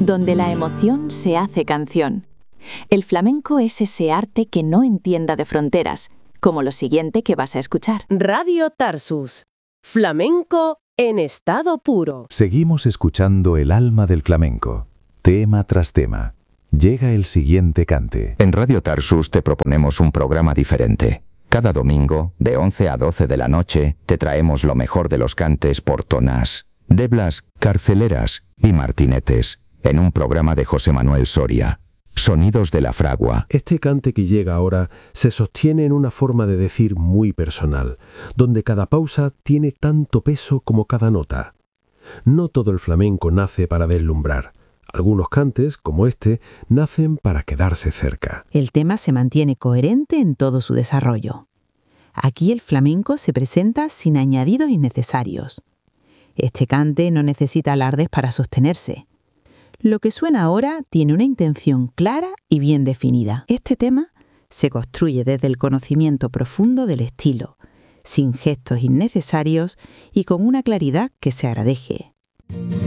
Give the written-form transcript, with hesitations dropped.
donde la emoción se hace canción. El flamenco es ese arte que no entienda de fronteras, como lo siguiente que vas a escuchar. Radio Tarsus. Flamenco en estado puro. Seguimos escuchando el alma del flamenco, tema tras tema. Llega el siguiente cante. En Radio Tarsus te proponemos un programa diferente. Cada domingo, de 11 a 12 de la noche, te traemos lo mejor de los cantes portonas, deblas, carceleras y martinetes, en un programa de José Manuel Soria. Sonidos de la fragua. Este cante que llega ahora se sostiene en una forma de decir muy personal, donde cada pausa tiene tanto peso como cada nota. No todo el flamenco nace para deslumbrar. Algunos cantes, como este, nacen para quedarse cerca. El tema se mantiene coherente en todo su desarrollo. Aquí el flamenco se presenta sin añadidos innecesarios. Este cante no necesita alardes para sostenerse. Lo que suena ahora tiene una intención clara y bien definida. Este tema se construye desde el conocimiento profundo del estilo, sin gestos innecesarios y con una claridad que se agradece.